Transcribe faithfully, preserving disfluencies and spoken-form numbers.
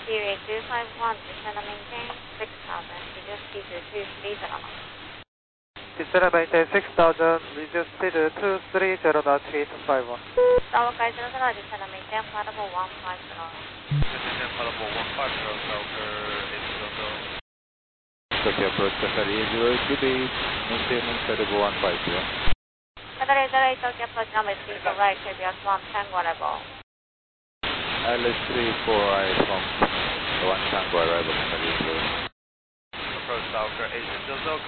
Sierra two five one, descend and maintain six thousand, reduce speed to two three zero knots. Descend and maintain six thousand, reduce speed to two three zero knots, eight five one. Tower Sky zero zero, descend and maintain flight level one five zero. Maintain flight level one five zero, Tower eight zero zero. Copy approach Qatari zero eight, good day, maintaining flight level one five zero. Qatari zero eight, Tokyo approach number three for right, K B S one Tango level. L S three four I from one Tango arrival, Qatari zero. Approach Tower eight zero zero.